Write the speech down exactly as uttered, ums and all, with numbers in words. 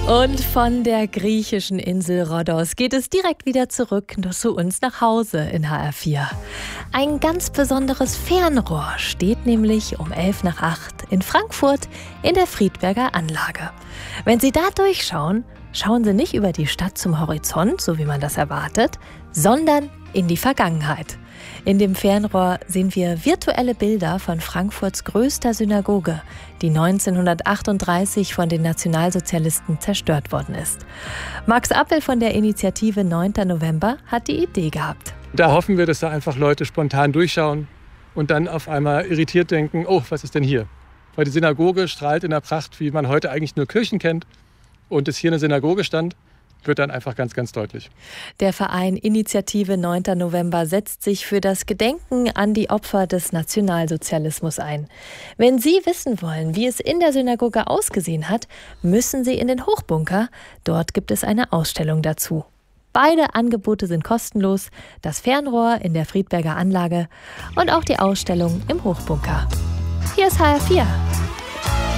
Und von der griechischen Insel Rhodos geht es direkt wieder zurück zu uns nach Hause in H R vier. Ein ganz besonderes Fernrohr steht nämlich um elf nach acht in Frankfurt in der Friedberger Anlage. Wenn Sie da durchschauen, schauen Sie nicht über die Stadt zum Horizont, so wie man das erwartet, sondern in die Vergangenheit. In dem Fernrohr sehen wir virtuelle Bilder von Frankfurts größter Synagoge, die neunzehnhundertachtunddreißig von den Nationalsozialisten zerstört worden ist. Max Appel von der Initiative neunter November hat die Idee gehabt. Da hoffen wir, dass da einfach Leute spontan durchschauen und dann auf einmal irritiert denken, oh, was ist denn hier? Weil die Synagoge strahlt in der Pracht, wie man heute eigentlich nur Kirchen kennt. Und dass hier eine Synagoge stand, wird dann einfach ganz, ganz deutlich. Der Verein Initiative neunter November setzt sich für das Gedenken an die Opfer des Nationalsozialismus ein. Wenn Sie wissen wollen, wie es in der Synagoge ausgesehen hat, müssen Sie in den Hochbunker. Dort gibt es eine Ausstellung dazu. Beide Angebote sind kostenlos, das Fernrohr in der Friedberger Anlage und auch die Ausstellung im Hochbunker. Hier ist H R vier.